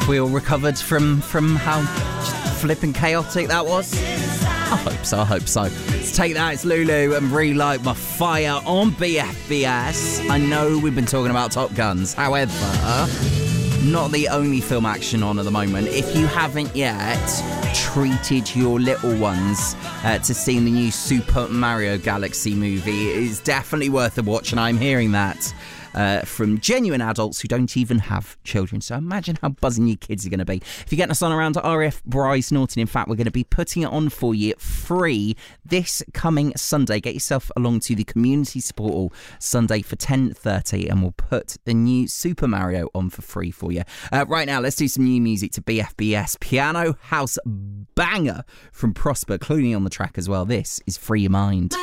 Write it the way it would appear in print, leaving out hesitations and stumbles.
we all recovered from how flippin' chaotic that was? I hope so. Let's take that. It's Lulu and Relight My Fire on BFBS. I know we've been talking about Top Guns. However, not the only film action on at the moment. If you haven't yet treated your little ones to seeing the new Super Mario Galaxy movie, it is definitely worth a watch, and I'm hearing that from genuine adults who don't even have children. So imagine how buzzing your kids are going to be. If you're getting us on around to RF Bryce Norton, in fact, we're going to be putting it on for you free this coming Sunday. Get yourself along to the Community Support Hall Sunday for 10:30, and we'll put the new Super Mario on for free for you. Right now, let's do some new music to BFBS. Piano House banger from Prosper Clooney on the track as well. This is Free Your Mind.